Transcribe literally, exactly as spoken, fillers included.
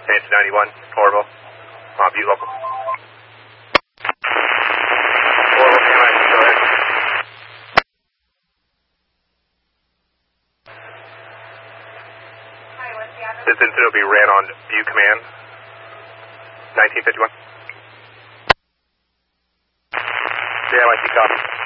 Engine ninety-one, Orville. Uh, Butte local. Orville, K M I, go ahead. This incident will be ran on Butte Command, nineteen fifty-one. K M I, copy.